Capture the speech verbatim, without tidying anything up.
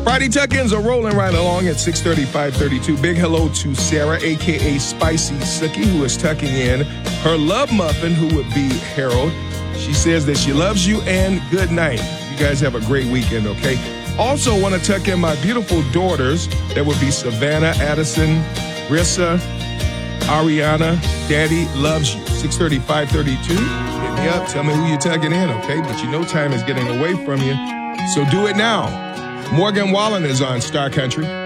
Friday tuck-ins are rolling right along at six thirty, five thirty-two. Big hello to Sarah, a k a. Spicy Sookie, who is tucking in her love muffin, who would be Harold. She says that she loves you and good night. You guys have a great weekend, okay? Also want to tuck in my beautiful daughters. That would be Savannah, Addison, Rissa, Ariana. Daddy loves you. six thirty, five thirty-two. Hit me up. Tell me who you're tucking in, okay? But you know time is getting away from you. So do it now. Morgan Wallen is on Star Country.